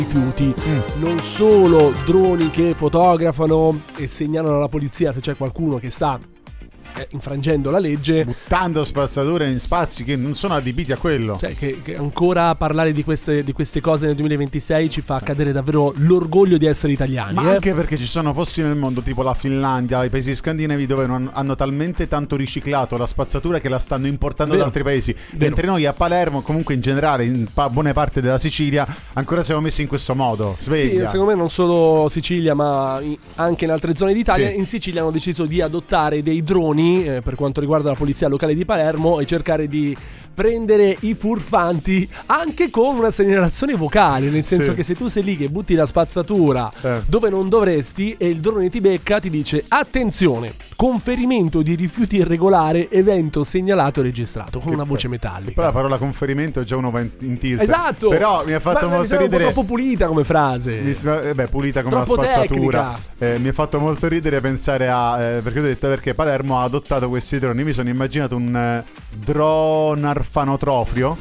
rifiuti. Non solo droni che fotografano e segnalano alla polizia se c'è qualcuno che sta infrangendo la legge, buttando spazzature in spazi che non sono adibiti a quello. Cioè che ancora parlare di queste cose nel 2026 ci fa cadere davvero l'orgoglio di essere italiani. Ma anche perché ci sono posti nel mondo tipo la Finlandia, i paesi scandinavi, dove hanno talmente tanto riciclato la spazzatura che la stanno importando da altri paesi. Mentre noi a Palermo, comunque in generale in buona parte della Sicilia, ancora siamo messi in questo modo. Sveglia. Sì, secondo me non solo Sicilia ma anche in altre zone d'Italia. In Sicilia hanno deciso di adottare dei droni per quanto riguarda la polizia locale di Palermo e cercare di prendere i furfanti anche con una segnalazione vocale, nel senso che se tu sei lì che butti la spazzatura dove non dovresti e il drone ti becca, ti dice attenzione, conferimento di rifiuti irregolare, evento segnalato e registrato, con una voce metallica. Poi la parola conferimento già uno va in tilt. Esatto. Però mi ha fatto molto ridere. Un po' troppo pulita come frase. Pulita come troppo una spazzatura. Tecnica. Mi ha fatto molto ridere pensare a perché ho detto perché Palermo ha adottato questi droni. Io mi sono immaginato un drone orfanotrofio.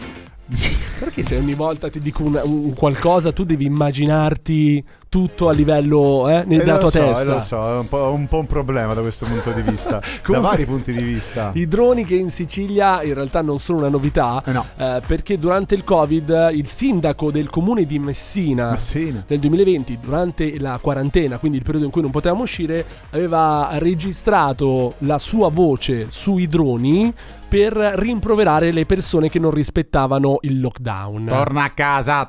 Perché se ogni volta ti dico un qualcosa tu devi immaginarti tutto a livello nella tua testa? Lo so, è un po' un problema da questo punto di vista. Da vari punti di vista. I droni che in Sicilia in realtà non sono una novità, perché durante il Covid il sindaco del comune di Messina nel 2020, durante la quarantena, quindi il periodo in cui non potevamo uscire, aveva registrato la sua voce sui droni per rimproverare le persone che non rispettavano il lockdown. Torna a casa,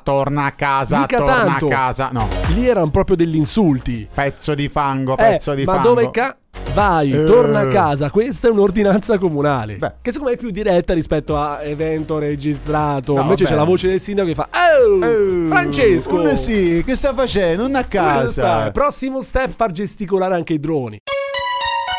Mica torna tanto. a casa. No. Lì erano proprio degli insulti. Pezzo di fango, pezzo di ma fango. dove vai, torna a casa. Questa è un'ordinanza comunale. Che secondo me è più diretta rispetto a evento registrato. Invece c'è la voce del sindaco che fa Francesco, che sta facendo? Non a casa. Prossimo step, far gesticolare anche i droni.